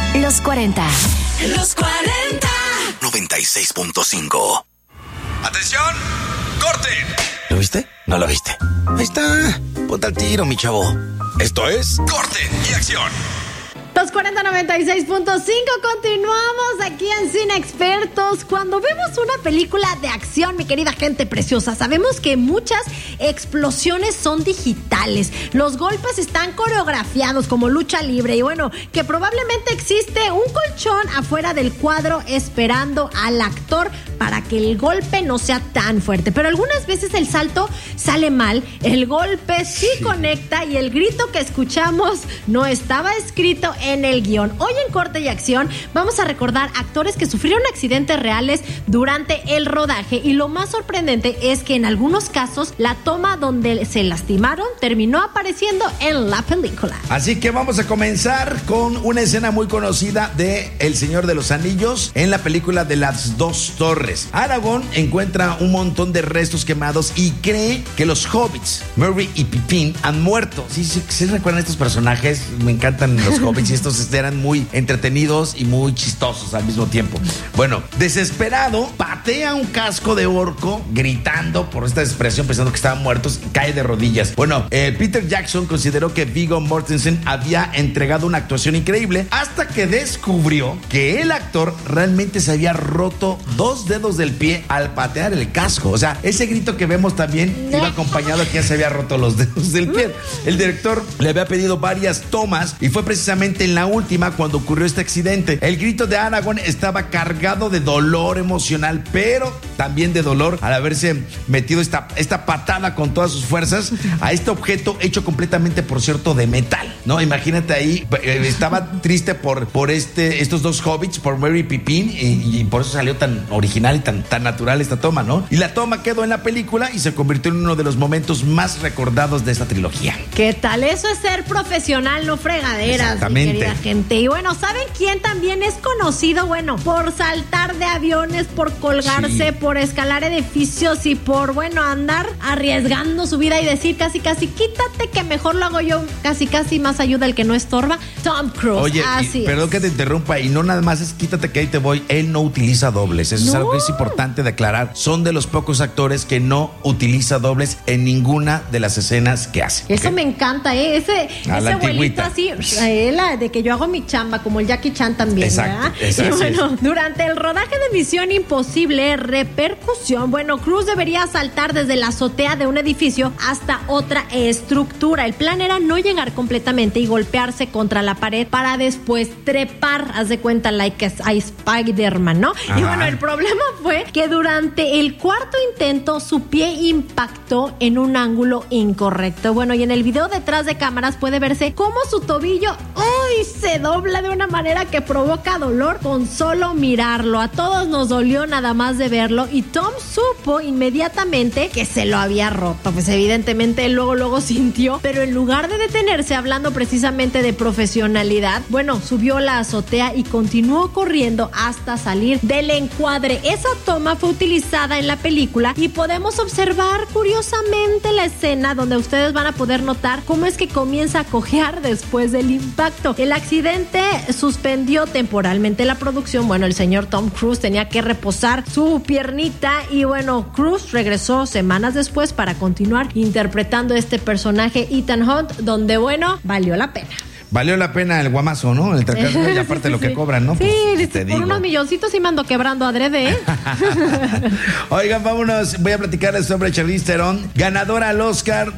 Los 40. Los 40. 96.5. ¡Atención! ¡Corte! ¿Lo viste? ¿No lo viste? Ahí está. Ponte al tiro, mi chavo. Esto es ¡Corte y acción! Los 4096.5, continuamos aquí en Cine Expertos. Cuando vemos una película de acción, mi querida gente preciosa, sabemos que muchas explosiones son digitales. Los golpes están coreografiados como lucha libre y bueno, que probablemente existe un colchón afuera del cuadro esperando al actor para que el golpe no sea tan fuerte. Pero algunas veces el salto sale mal, el golpe sí conecta y el grito que escuchamos no estaba escrito en el guión. Hoy en Corte y Acción vamos a recordar actores que sufrieron accidentes reales durante el rodaje y lo más sorprendente es que en algunos casos la toma donde se lastimaron terminó apareciendo en la película. Así que vamos a comenzar con una escena muy conocida de El Señor de los Anillos en la película de las dos torres. Aragorn encuentra un montón de restos quemados y cree que los hobbits, Merry y Pippin, han muerto. Sí, recuerdan estos personajes, me encantan los hobbits y estos eran muy entretenidos y muy chistosos al mismo tiempo. Bueno, desesperado, patea un casco de orco gritando por esta desesperación pensando que estaban muertos y cae de rodillas. Bueno, Peter Jackson consideró que Viggo Mortensen había entregado una actuación increíble hasta que descubrió que el actor realmente se había roto 2 dedos del pie al patear el casco. O sea, ese grito que vemos también iba acompañado de que ya se había roto los dedos del pie. El director le había pedido varias tomas y fue precisamente en la última cuando ocurrió este accidente. El grito de Aragorn estaba cargado de dolor emocional, pero también de dolor al haberse metido esta patada con todas sus fuerzas a este objeto hecho completamente, por cierto, de metal, ¿no? Imagínate ahí, estaba triste por estos dos hobbits, por Merry y Pippin, y por eso salió tan original y tan natural esta toma, ¿no? Y la toma quedó en la película y se convirtió en uno de los momentos más recordados de esta trilogía. ¿Qué tal? Eso es ser profesional, no fregaderas, mi querida gente. Y bueno, ¿saben quién también es conocido? Bueno, por saltar de aviones, por colgarse, por escalar edificios y por, bueno, andar arriesgando su vida y decir casi, quítate que mejor lo hago yo, casi, más ayuda el que no estorba. Tom Cruise. Oye, perdón que te interrumpa, y no nada más es quítate que ahí te voy, él no utiliza dobles. Eso es algo que es importante declarar. Son de los pocos actores que no utiliza dobles en ninguna de las escenas que hace. Eso me encanta, ese abuelito así, de que yo hago mi chamba, como el Jackie Chan también, exacto, ¿verdad? Y bueno, durante el rodaje de Misión Imposible, repercusión, bueno, Cruise debería saltar desde la azotea de un edificio hasta otra estructura. El plan era no llegar completamente y golpearse contra la pared para después trepar, haz de cuenta, like a Spider-Man, ¿no? Ajá. Y bueno, el problema fue que durante el cuarto intento su pie impactó en un ángulo incorrecto. Bueno, y en el video detrás de cámaras puede verse cómo su tobillo se dobla de una manera que provoca dolor con solo mirarlo. A todos nos dolió nada más de verlo y Tom supo inmediatamente que se lo había roto. Pues evidentemente él luego sintió, pero en lugar de detenerse hablando precisamente de profesionalidad, bueno, subió la azotea y continuó corriendo hasta salir del encuadre. Esa toma fue utilizada en la película y podemos observar curiosamente la escena donde ustedes van a poder notar cómo es que comienza a cojear después del impacto. El accidente suspendió temporalmente la producción. Bueno, el señor Tom Cruise tenía que reposar su piernita y bueno, Cruise regresó semanas después para continuar interpretando este personaje Ethan Hunt, donde bueno, valió la pena. Valió la pena el guamazo, ¿no? El tracazo y aparte lo que cobran, ¿no? Sí, pues, por digo. Unos milloncitos sí me ando quebrando adrede, ¿eh? Oigan, vámonos. Voy a platicarles sobre Charlize Theron, ganadora al Oscar